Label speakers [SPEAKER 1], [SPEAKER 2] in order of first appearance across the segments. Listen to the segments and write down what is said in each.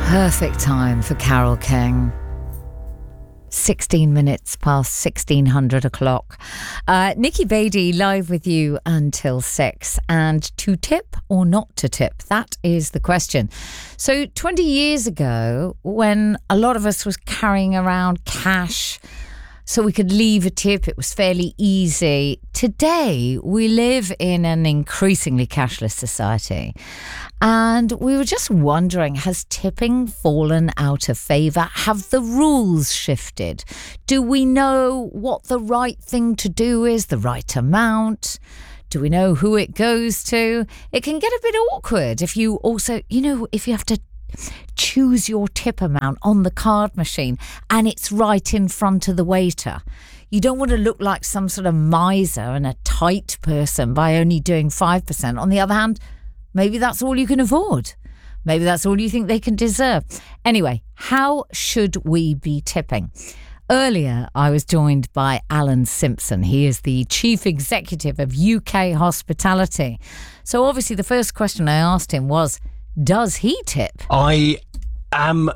[SPEAKER 1] Perfect time for Carole King. 16 minutes past 1600 o'clock. Nikki Beattie live with you until 6. And to tip or not to tip? That is the question. So 20 years ago, when a lot of us was carrying around cash so we could leave a tip, it was fairly easy. Today, we live in an increasingly cashless society. And we were just wondering, has tipping fallen out of favour? Have the rules shifted? Do we know what the right thing to do is, the right amount? Do we know who it goes to? It can get a bit awkward if you also, if you have to choose your tip amount on the card machine and it's right in front of the waiter. You don't want to look like some sort of miser and a tight person by only doing 5%. On the other hand, maybe that's all you can afford. Maybe that's all you think they can deserve. Anyway, how should we be tipping? Earlier, I was joined by Alan Simpson. He is the Chief Executive of UK Hospitality. So obviously the first question I asked him was, does he tip?
[SPEAKER 2] I am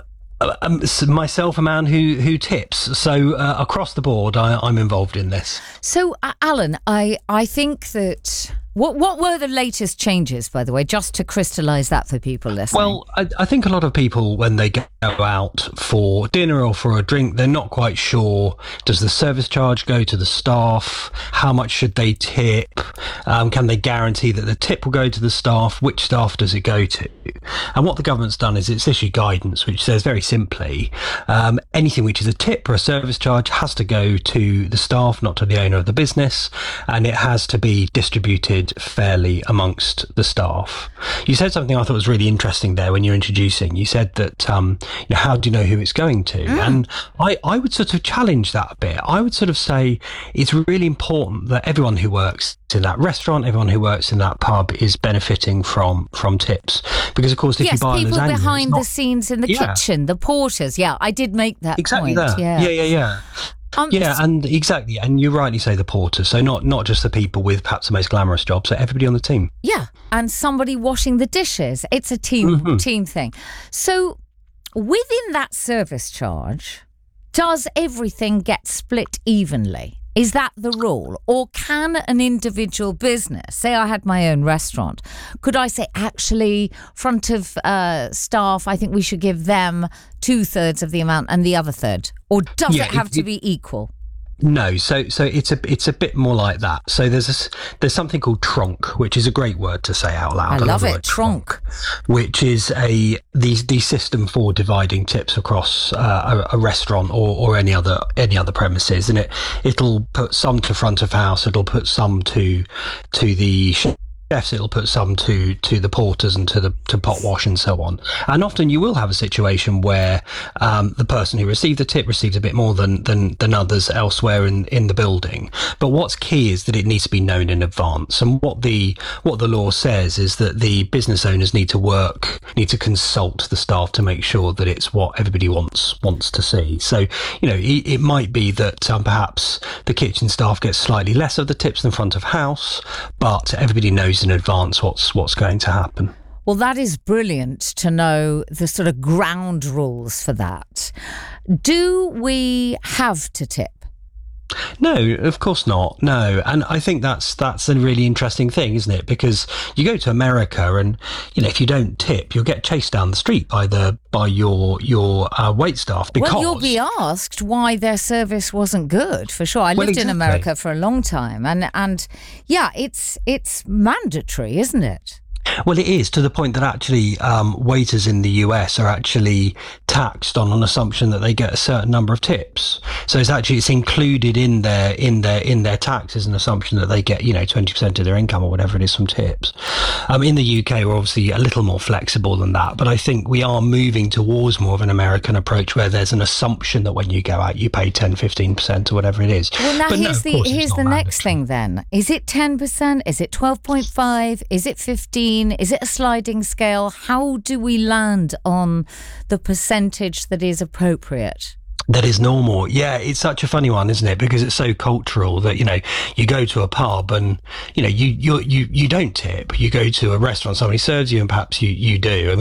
[SPEAKER 2] myself a man who tips. So across the board, I'm involved in this.
[SPEAKER 1] So, Alan, I think that... What were the latest changes, by the way, just to crystallise that for people listening?
[SPEAKER 2] Well, I think a lot of people, when they go out for dinner or for a drink, they're not quite sure, does the service charge go to the staff? How much should they tip? Can they guarantee that the tip will go to the staff? Which staff does it go to? And what the government's done is it's issued guidance, which says very simply, anything which is a tip or a service charge has to go to the staff, not to the owner of the business, and it has to be distributed fairly amongst the staff. You said something I thought was really interesting there when you're introducing. You said that, how do you know who it's going to? And I would sort of challenge that a bit. I would sort of say it's really important that everyone who works in that restaurant, everyone who works in that pub is benefiting from tips. Because, of course, if you buy
[SPEAKER 1] people
[SPEAKER 2] lasagna,
[SPEAKER 1] behind the scenes in the kitchen, the porters. Yeah, I did make that
[SPEAKER 2] exactly
[SPEAKER 1] point.
[SPEAKER 2] That. Yeah. And exactly, and you rightly say the porters, so not just the people with perhaps the most glamorous jobs, so everybody on the team.
[SPEAKER 1] Yeah, and somebody washing the dishes. It's a team thing. So within that service charge, does everything get split evenly? Is that the rule? Or can an individual business, say I had my own restaurant, could I say, actually, front of staff, I think we should give them 2/3 of the amount and the other third? Or does it have to be equal?
[SPEAKER 2] No, so it's a bit more like that. So there's something called tronc, which is a great word to say out loud.
[SPEAKER 1] I love it, tronc.
[SPEAKER 2] Which is the system for dividing tips across a restaurant or any other premises, and it'll put some to front of house, it'll put some to the chefs, it'll put some to the porters and to pot wash and so on. And often you will have a situation where the person who received the tip receives a bit more than others elsewhere in the building. But what's key is that it needs to be known in advance. And what the law says is that the business owners need to consult the staff to make sure that it's what everybody wants to see. So, it might be that perhaps the kitchen staff get slightly less of the tips than front of house, but everybody knows in advance what's going to happen.
[SPEAKER 1] Well, that is brilliant to know the sort of ground rules for that. Do we have to tip?
[SPEAKER 2] No, of course not. No, and I think that's a really interesting thing, isn't it? Because you go to America, and if you don't tip, you'll get chased down the street by your wait staff. Because
[SPEAKER 1] you'll be asked why their service wasn't good, for sure. I lived in America for a long time, and yeah, it's mandatory, isn't it?
[SPEAKER 2] Well, it is, to the point that actually waiters in the US are actually taxed on an assumption that they get a certain number of tips. So it's included in their tax as an assumption that they get 20% of their income or whatever it is from tips. In the UK, we're obviously a little more flexible than that, but I think we are moving towards more of an American approach where there's an assumption that when you go out you pay 10-15% or whatever it is.
[SPEAKER 1] Well, now here's the next thing then. Is it 10%? Is it 12.5? Is it 15? Is it a sliding scale? How do we land on the percentage that is appropriate?
[SPEAKER 2] That is normal. Yeah, it's such a funny one, isn't it? Because it's so cultural that, you go to a pub and, you don't tip. You go to a restaurant, somebody serves you and perhaps you do.